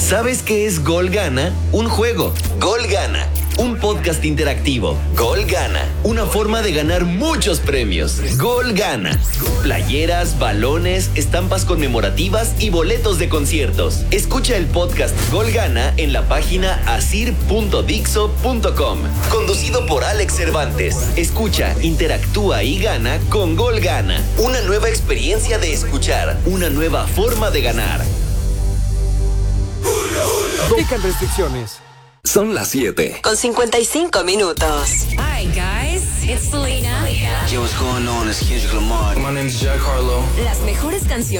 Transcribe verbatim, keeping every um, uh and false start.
¿Sabes qué es Gol Gana? Un juego. Gol Gana. Un podcast interactivo. Gol Gana. Una forma de ganar muchos premios. Gol Gana. Playeras, balones, estampas conmemorativas y boletos de conciertos. Escucha el podcast Gol Gana en la página asir punto dixo punto com. Conducido por Alex Cervantes. Escucha, interactúa y gana con Gol Gana. Una nueva experiencia de escuchar. Una nueva forma de ganar. Aplican restricciones. Son las siete. Con cincuenta y cinco minutos. Hi guys, it's Selena. Yo, what's going on? It's Kendrick Lamar. My name's Jack Harlow. Las mejores canciones